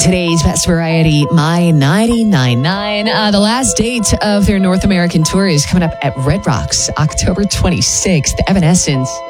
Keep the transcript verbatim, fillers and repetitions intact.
today's Best Variety, My ninety-nine point nine. Uh, the last date of their North American tour is coming up at Red Rocks, October twenty-sixth. Evanescence